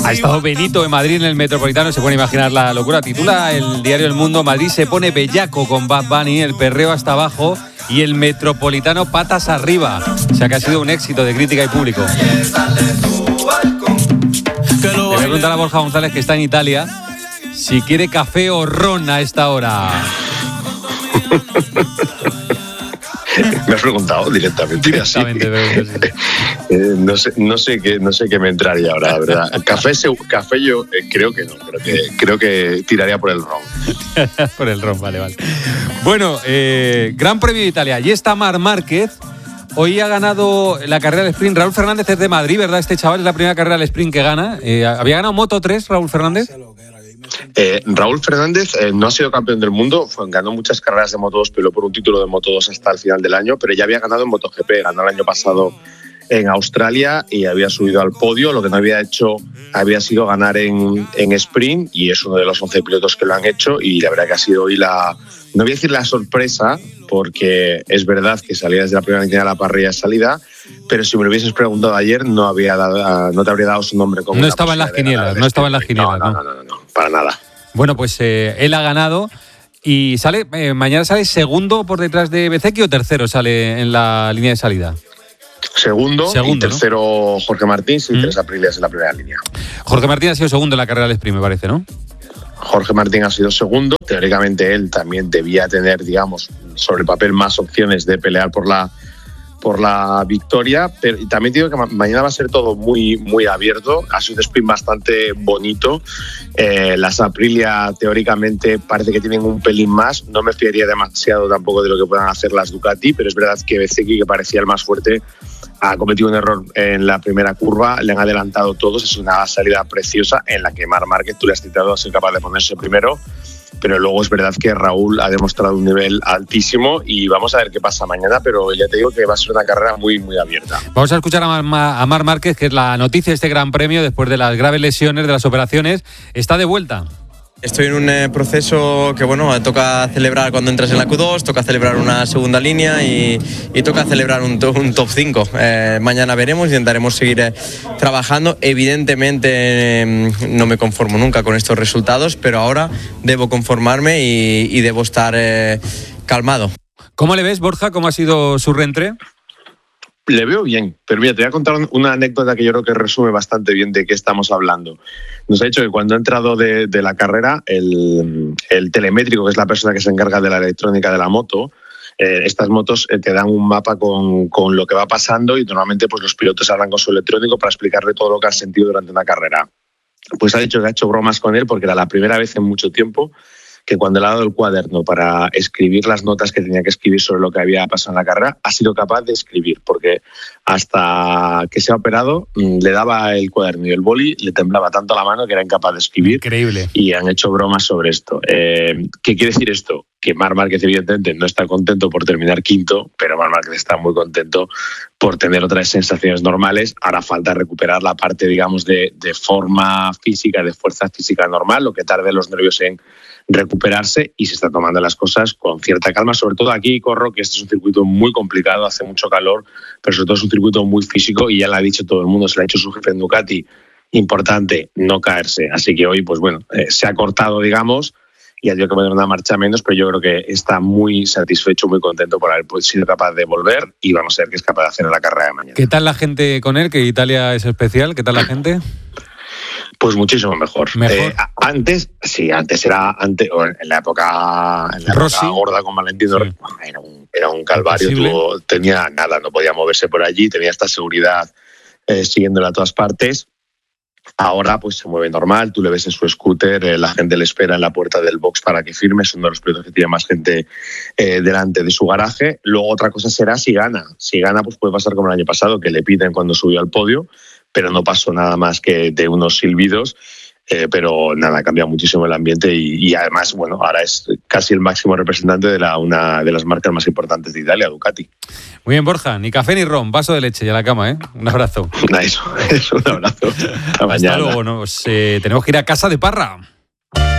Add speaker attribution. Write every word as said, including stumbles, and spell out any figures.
Speaker 1: Ha estado Benito en Madrid en el Metropolitano, se puede imaginar la locura. Titula el diario El Mundo: Madrid se pone bellaco con Bad Bunny, el perreo hasta abajo y el Metropolitano patas arriba. O sea que ha sido un éxito de crítica y público. Le voy a preguntar a Borja González, que está en Italia, si quiere café o ron a esta hora.
Speaker 2: Me has preguntado directamente.
Speaker 1: Directamente,
Speaker 2: así. eh, no sé, no sé qué, no sé qué me entraría ahora, la verdad. Café, café yo eh, creo que no, creo que, creo que tiraría por el ron.
Speaker 1: Por el ron, vale, vale. Bueno, eh, Gran Premio de Italia. Allí está Marc Márquez. Hoy ha ganado la carrera del sprint. Raúl Fernández es de Madrid, ¿verdad? Este chaval es la primera carrera del sprint que gana. Eh, ¿Había ganado Moto tres, Raúl Fernández?
Speaker 2: Eh, Raúl Fernández eh, no ha sido campeón del mundo, fue, ganó muchas carreras de Moto dos, peleó por un título de Moto dos hasta el final del año, pero ya había ganado en MotoGP, ganó el año pasado en Australia y había subido al podio. Lo que no había hecho había sido ganar en, en sprint, y es uno de los once pilotos que lo han hecho, y la verdad que ha sido hoy la, no voy a decir la sorpresa, porque es verdad que salía desde la primera línea de la parrilla de salida, pero si me lo hubieses preguntado ayer no había dado, no te habría dado su nombre como
Speaker 1: no estaba en las quinielas, no estaba en las quinielas,
Speaker 2: no, no, no, no, no, para nada.
Speaker 1: Bueno, pues eh, él ha ganado y sale eh, mañana sale segundo por detrás de Bezzecchi, o tercero sale en la línea de salida.
Speaker 2: Segundo,
Speaker 1: segundo,
Speaker 2: y tercero, ¿no? Jorge Martín, y
Speaker 1: ¿Mm?
Speaker 2: tres Aprilias en la primera línea.
Speaker 1: Jorge Martín ha sido segundo en la carrera del sprint, me parece, ¿no?
Speaker 2: Jorge Martín ha sido segundo. Teóricamente él también debía tener, digamos, sobre el papel más opciones de pelear por la por la victoria, pero y también digo que ma- mañana va a ser todo muy muy abierto. Ha sido un sprint bastante bonito. Eh, las Aprilia teóricamente parece que tienen un pelín más. No me fiaría demasiado tampoco de lo que puedan hacer las Ducati, pero es verdad que Bezzecchi, que parecía el más fuerte, ha cometido un error en la primera curva, le han adelantado todos. Es una salida preciosa en la que Marc Márquez, tú le has citado, ha sido capaz de ponerse primero, pero luego es verdad que Raúl ha demostrado un nivel altísimo y vamos a ver qué pasa mañana, pero ya te digo que va a ser una carrera muy, muy abierta.
Speaker 1: Vamos a escuchar a, Mar- a Marc Márquez, que es la noticia de este Gran Premio después de las graves lesiones, de las operaciones. Está de vuelta.
Speaker 3: Estoy en un eh, proceso que, bueno, toca celebrar cuando entras en la Q dos, toca celebrar una segunda línea y, y toca celebrar un, to- un top cinco. Eh, mañana veremos, intentaremos seguir eh, trabajando. Evidentemente eh, no me conformo nunca con estos resultados, pero ahora debo conformarme y, y debo estar eh, calmado.
Speaker 1: ¿Cómo le ves, Borja? ¿Cómo ha sido su reentré?
Speaker 2: Le veo bien, pero mira, te voy a contar una anécdota que yo creo que resume bastante bien de qué estamos hablando. Nos ha dicho que cuando ha entrado de, de la carrera, el, el telemétrico, que es la persona que se encarga de la electrónica de la moto, eh, estas motos eh, te dan un mapa con, con lo que va pasando, y normalmente pues los pilotos hablan con su electrónico para explicarle todo lo que han sentido durante una carrera. Pues ha dicho que ha hecho bromas con él porque era la primera vez en mucho tiempo que cuando le ha dado el cuaderno para escribir las notas que tenía que escribir sobre lo que había pasado en la carrera, ha sido capaz de escribir, porque hasta que se ha operado le daba el cuaderno y el boli, le temblaba tanto la mano que era incapaz de escribir.
Speaker 1: Increíble.
Speaker 2: Y han hecho bromas sobre esto. Eh, ¿Qué quiere decir esto? Que Marc Márquez evidentemente no está contento por terminar quinto, pero Marc Márquez está muy contento por tener otras sensaciones normales. Ahora falta recuperar la parte, digamos, de, de forma física, de fuerza física normal, lo que tarde los nervios en recuperarse, y se está tomando las cosas con cierta calma, sobre todo aquí, Corro, que este es un circuito muy complicado, hace mucho calor, pero sobre todo es un circuito muy físico, y ya lo ha dicho todo el mundo, se lo ha dicho su jefe en Ducati, importante no caerse. Así que hoy, pues bueno, eh, se ha cortado, digamos, y ha tenido que poner una marcha menos, pero yo creo que está muy satisfecho, muy contento por haber sido capaz de volver, y vamos a ver qué es capaz de hacer en la carrera de mañana.
Speaker 1: ¿Qué tal la gente con él? Que Italia es especial. ¿Qué tal la gente?
Speaker 2: Pues muchísimo mejor.
Speaker 1: ¿Mejor?
Speaker 2: Eh, antes, sí, antes era antes, en la época, en la época gorda con Valentín, sí. era, un, era un calvario. Tuvo, tenía nada, no podía moverse por allí, tenía esta seguridad eh, siguiéndole a todas partes. Ahora pues se mueve normal, tú le ves en su scooter, eh, la gente le espera en la puerta del box para que firme, es uno de los pilotos que tiene más gente eh, delante de su garaje. Luego otra cosa será si gana. Si gana, pues puede pasar como el año pasado, que le piden cuando subió al podio, pero no pasó nada más que de unos silbidos. Eh, pero nada, ha cambiado muchísimo el ambiente y, y además, bueno, ahora es casi el máximo representante de la, una de las marcas más importantes de Italia, Ducati.
Speaker 1: Muy bien, Borja, ni café ni ron, vaso de leche y a la cama, ¿eh? Un abrazo.
Speaker 2: Eso, eso, un abrazo. Hasta
Speaker 1: mañana. Hasta luego, nos, eh, tenemos que ir a casa de Parra.